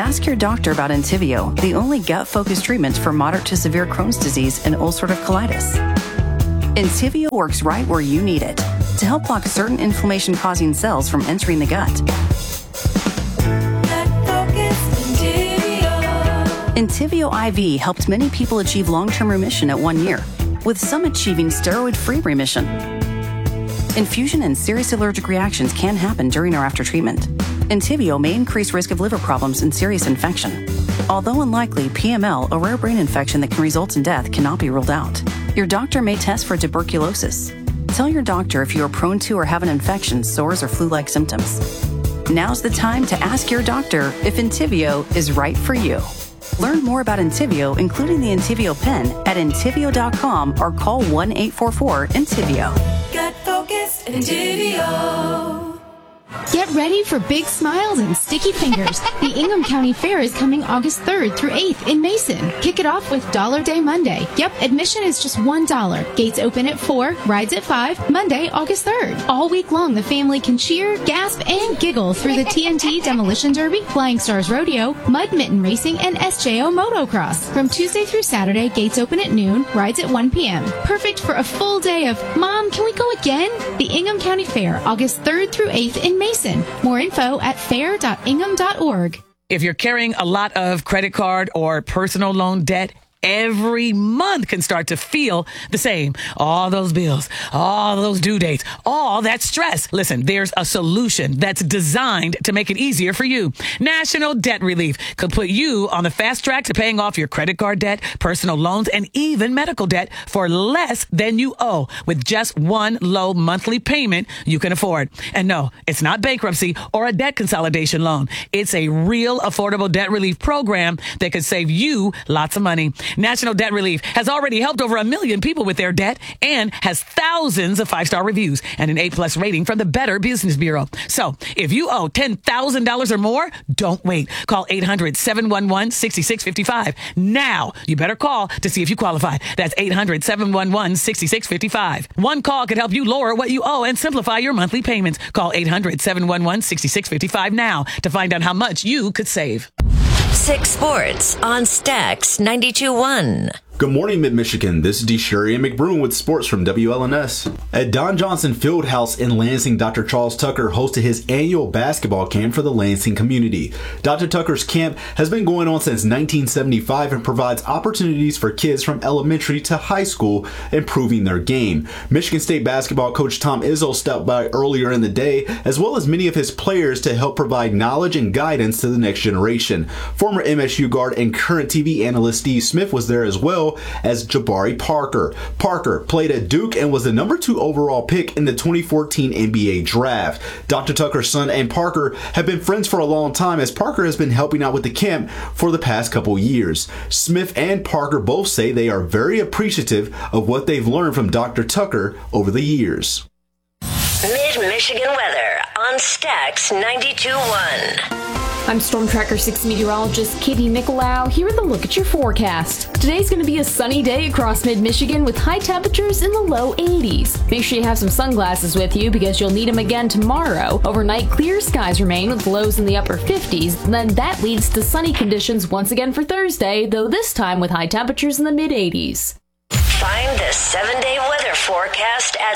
Ask your doctor about Entyvio, the only gut-focused treatment for moderate to severe Crohn's disease and ulcerative colitis. Entyvio works right where you need it to help block certain inflammation-causing cells from entering the gut. Entyvio IV helped many people achieve long-term remission at 1 year, with some achieving steroid-free remission. Infusion and serious allergic reactions can happen during or after treatment. Entyvio may increase risk of liver problems and serious infection. Although unlikely, PML, a rare brain infection that can result in death, cannot be ruled out. Your doctor may test for tuberculosis. Tell your doctor if you are prone to or have an infection, sores, or flu-like symptoms. Now's the time to ask your doctor if Entyvio is right for you. Learn more about Entyvio, including the Entyvio pen, at Entyvio.com or call 1-844-ENTYVIO. Gut focused Entyvio. Get ready for big smiles and sticky fingers. The Ingham County Fair is coming August 3rd through 8th in Mason. Kick it off with Dollar Day Monday. Yep, admission is just $1. Gates open at 4, rides at 5, Monday, August 3rd. All week long, the family can cheer, gasp, and giggle through the TNT Demolition Derby, Flying Stars Rodeo, Mud Mitten Racing, and SJO Motocross. From Tuesday through Saturday, gates open at noon, rides at 1 p.m. Perfect for a full day of, Mom, can we go again? The Ingham County Fair, August 3rd through 8th in Mason. More info at fair.ingham.org. If you're carrying a lot of credit card or personal loan debt, every month can start to feel the same. All those bills, all those due dates, all that stress. Listen, there's a solution that's designed to make it easier for you. National Debt Relief could put you on the fast track to paying off your credit card debt, personal loans, and even medical debt for less than you owe with just one low monthly payment you can afford. And no, it's not bankruptcy or a debt consolidation loan. It's a real affordable debt relief program that could save you lots of money. National Debt Relief has already helped over 1 million people with their debt and has thousands of 5-star reviews and an A+ rating from the Better Business Bureau. So if you owe $10,000 or more, don't wait. Call 800-711-6655. Now, you better call to see if you qualify. That's 800-711-6655. One call could help you lower what you owe and simplify your monthly payments. Call 800-711-6655 now to find out how much you could save. 6 Sports on Stax 92.1. Good morning, Mid-Michigan. This is DeSherian McBroom with sports from WLNS. At Don Johnson Fieldhouse in Lansing, Dr. Charles Tucker hosted his annual basketball camp for the Lansing community. Dr. Tucker's camp has been going on since 1975 and provides opportunities for kids from elementary to high school improving their game. Michigan State basketball coach Tom Izzo stopped by earlier in the day, as well as many of his players, to help provide knowledge and guidance to the next generation. Former MSU guard and current TV analyst Steve Smith was there as well as Jabari Parker. Parker played at Duke and was the number 2 overall pick in the 2014 NBA draft. Dr. Tucker's son and Parker have been friends for a long time, as Parker has been helping out with the camp for the past couple years. Smith and Parker both say they are very appreciative of what they've learned from Dr. Tucker over the years. Mid-Michigan weather on Stax 92.1. I'm Storm Tracker 6 meteorologist Katie Nicolau. Here with a look at your forecast. Today's going to be a sunny day across mid-Michigan with high temperatures in the low 80s. Make sure you have some sunglasses with you because you'll need them again tomorrow. Overnight, clear skies remain with lows in the upper 50s. Then that leads to sunny conditions once again for Thursday, though this time with high temperatures in the mid-80s. Find the 7-day weather forecast at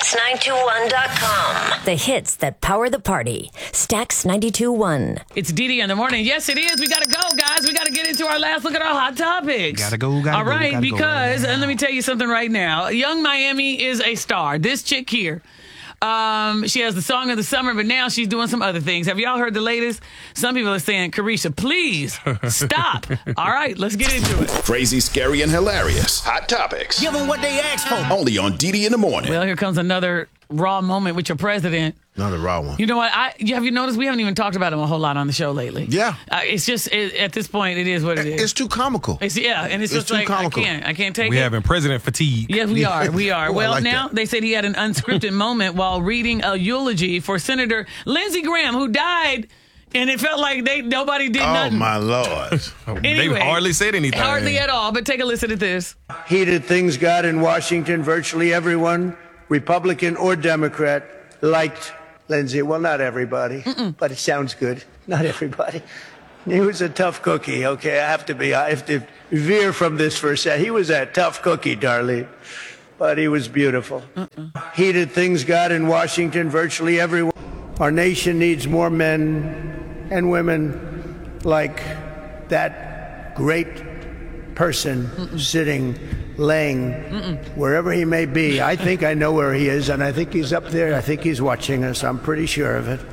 Stax921.com. The hits that power the party. Stax 92.1. It's DD in the morning. Yes, it is. We got to go, guys. We got to get into our last look at our hot topics. Gotta go. All right, because, and let me tell you something right now. Young Miami is a star. This chick here. She has the song of the summer, but now she's doing some other things. Have y'all heard the latest? Some people are saying, Carisha, please stop. All right, let's get into it. Crazy, scary, and hilarious. Hot topics. Give them what they asked for. Only on DD in the morning. Well, here comes another raw moment with your president. Another raw one. You know what? Have you noticed we haven't even talked about him a whole lot on the show lately? Yeah. It's just, at this point, it is what it is. It's too comical. And it's just too like, comical. I can't take it. We having president fatigue. Yes, we are. We are. Well, like now that. they said he had an unscripted moment while reading a eulogy for Senator Lindsey Graham, who died, and it felt like nobody did nothing. Oh, my Lord. Anyway, they hardly said anything. Hardly at all, but take a listen to this. Heated things got in Washington. Virtually everyone, Republican or Democrat, liked Lindsey. Well, not everybody, but it sounds good. Not everybody. He was a tough cookie, okay? I have to veer from this for a second. He was a tough cookie, Darlene, but he was beautiful. He did things God in Washington, virtually everyone. Our nation needs more men and women like that great person sitting, laying, wherever he may be. I think I know where he is, and I think he's up there. I think he's watching us. I'm pretty sure of it.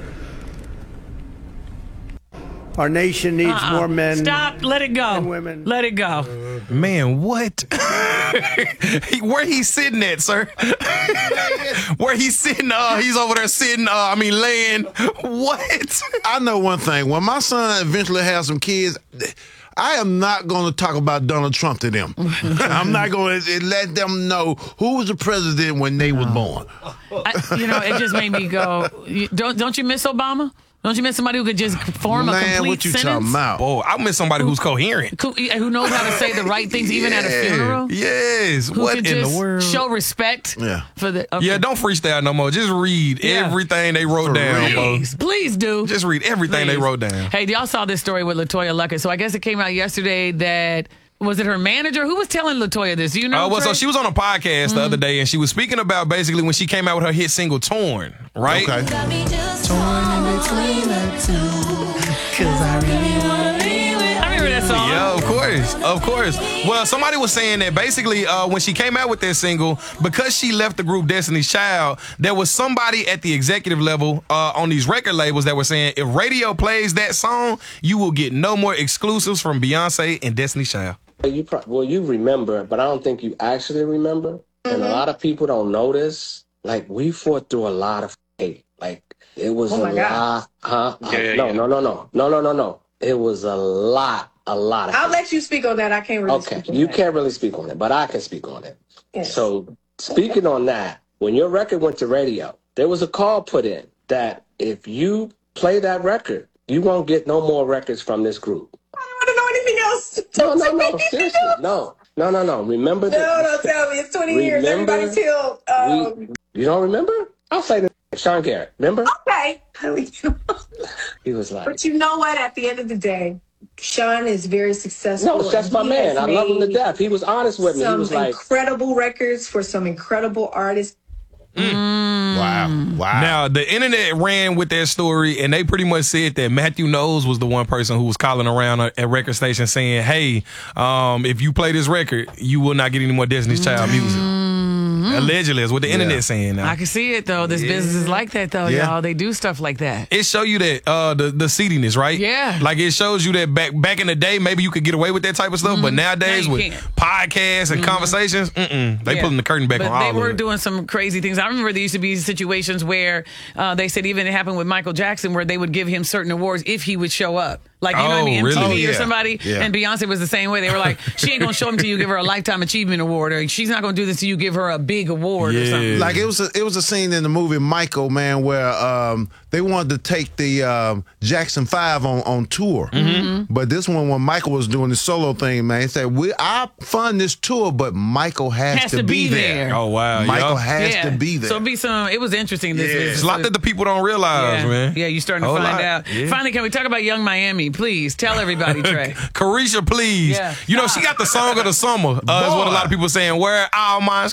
Our nation needs more men. Stop. Let it go. And women. Let it go. Man, what? Where he sitting at, sir? Where he sitting? He's over there sitting. Laying. What? I know one thing. When my son eventually has some kids, I am not going to talk about Donald Trump to them. I'm not going to let them know who was the president when they was born. It just made me go, don't you miss Obama? Don't you miss somebody who could just form a complete what you sentence? talking about? Oh, I miss somebody who's coherent. Who knows how to say the right things even at a funeral? Yes. Who What could in just the world? show respect for the... Okay. Yeah, don't freestyle no more. Just read everything they wrote down, bro. Please do. Just read everything they wrote down. Hey, y'all saw this story with LaToya Luckett. So I guess it came out yesterday that... Was it her manager? Who was telling LaToya this? Do you know? So she was on a podcast the other day, and she was speaking about basically when she came out with her hit single "Torn," right? Okay. Torn in between the two, 'cause I really wanna be with I remember that song. Yeah, of course. Well, somebody was saying that basically when she came out with that single, because she left the group Destiny's Child, there was somebody at the executive level on these record labels that were saying, if radio plays that song, you will get no more exclusives from Beyonce and Destiny's Child. You remember, but I don't think you actually remember. And a lot of people don't know this. Like, we fought through a lot of hate. Like, it was a lot. No. It was a lot of I'll let you speak on that. I can't really speak on you that. can't really speak on it, but I can speak on it. Yes. So, speaking on that, when your record went to radio, there was a call put in that if you play that record, you won't get no more records from this group. I don't want to know anything else. No, seriously, no. Remember that? No, don't tell me. It's 20 years. Everybody killed. You don't remember? I'll say the Sean Garrett. Remember? Okay. He was like. But you know what? At the end of the day, Sean is very successful. No, that's my man. I love him to death. He was honest with me. He was like incredible records for some incredible artists. Wow. Now, the internet ran with that story, and they pretty much said that Matthew Knowles was the one person who was calling around at record stations saying, hey, if you play this record, you will not get any more Destiny's Child music. Allegedly, is what the internet saying now. I can see it, though. This business is like that, though, y'all. They do stuff like that. It show you that the seediness, right? Yeah. Like, it shows you that back in the day, maybe you could get away with that type of stuff, but nowadays with podcasts and conversations, they pulling the curtain back on all of it. They were doing some crazy things. I remember there used to be situations where they said even it happened with Michael Jackson where they would give him certain awards if he would show up. Like, you know what I mean? MTV or somebody. Yeah. And Beyonce was the same way. They were like, she ain't going to show him till you give her a Lifetime Achievement Award, or she's not going to do this till you give her a big award or something. Like, it was a scene in the movie Michael, man, where they wanted to take the Jackson 5 on tour. But this one, when Michael was doing the solo thing, man, he said, I fund this tour, but Michael has to be there. Oh, wow. Michael has to be there. So it was interesting. It's a lot that the people don't realize, man. Yeah, you're starting to find out. Yeah. Finally, can we talk about Young Miami? Please tell everybody, Trey. Carisha, please. Yeah. You know, she got the song of the summer. Is what a lot of people saying. Where all my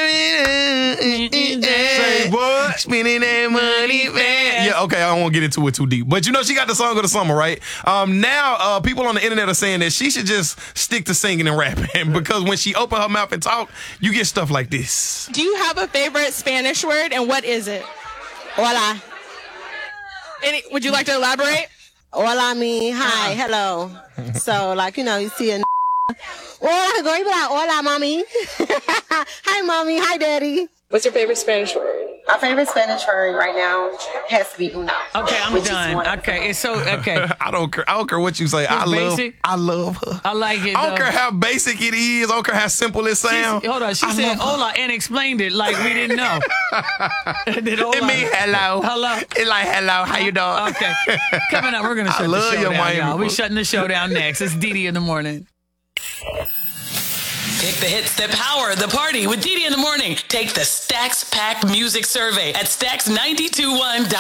say what? Spending that money, man. Yeah, okay, I don't want to get into it too deep. But you know, she got the song of the summer, right? Now, people on the internet are saying that she should just stick to singing and rapping because when she open her mouth and talk, you get stuff like this. Do you have a favorite Spanish word, and what is it? Hola. Would you like to elaborate? Hola mean hi, hello. So, like, you know, you see a hola, go, you be like, hola, mommy. Hi, mommy. Hi, daddy. What's your favorite Spanish word? My favorite Spanish word right now has to be uno. Okay, I'm done. Okay, it's so okay. I don't care what you say. It's basic. I love her. I like it. I don't care how basic it is. I don't care how simple it sounds. Hold on. She said hola and explained it like we didn't know. It mean hello. Hello. It's like hello. How you doing? Okay. Coming up, we're gonna shut the show down, y'all. We're shutting the show down next. It's Didi in the morning. Pick the hits that power the party with Didi in the morning. Take the Stacks Pack Music Survey at Stacks921.com.